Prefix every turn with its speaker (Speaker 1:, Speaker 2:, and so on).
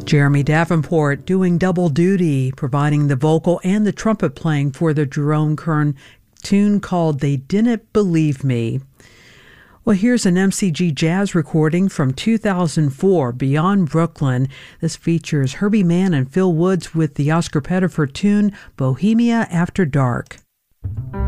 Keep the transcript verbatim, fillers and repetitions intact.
Speaker 1: Jeremy Davenport doing double duty, providing the vocal and the trumpet playing for the Jerome Kern tune called They Didn't Believe Me. Well, here's an M C G jazz recording from two thousand four, Beyond Brooklyn. This features Herbie Mann and Phil Woods with the Oscar Pettiford tune Bohemia After Dark.